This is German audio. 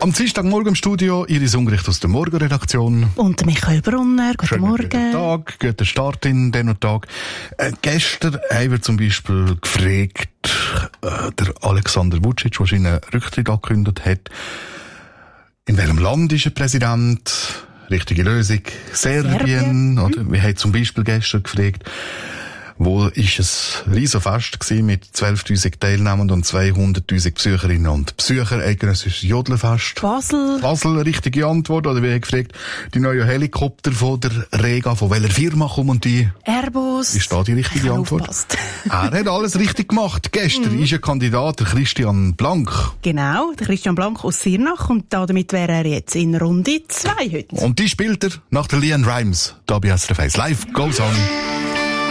Am Dienstagmorgen im Studio Iris Ungericht aus der Morgenredaktion. Und Michael Brunner, guten Morgen. Guten Tag, guten Start in diesen Tag. Gestern haben wir zum Beispiel gefragt, der Alexander Vučić, der seinen Rücktritt angekündigt hat, in welchem Land ist er Präsident? Richtige Lösung, Serbien. Oder wir haben zum Beispiel gestern gefragt, wo ist es Riesenfest gewesen mit 12.000 Teilnehmern und 200.000 Besucherinnen und Besucher. Eidgenössisches Jodelfest. Basel, richtige Antwort. Oder wir haben gefragt, die neuen Helikopter von der Rega, von welcher Firma kommen die? Airbus. Ist da die richtige Antwort? Er hat alles richtig gemacht. Gestern ist ein Kandidat, der Christian Blank. Genau, der Christian Blank aus Sirnach. Und damit wäre er jetzt in Runde 2 heute. Und die spielt er nach der Leanne Rimes. Da bei SRF 1. Life goes on.